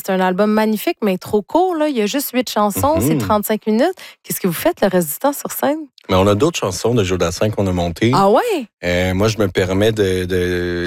c'est un album magnifique, mais trop court. Là. Il y a juste 8 chansons, c'est 35 minutes. Qu'est-ce que vous faites le reste du temps sur scène? Mais on a d'autres chansons de Joe Dassin qu'on a montées. Ah ouais? Moi, je me permets de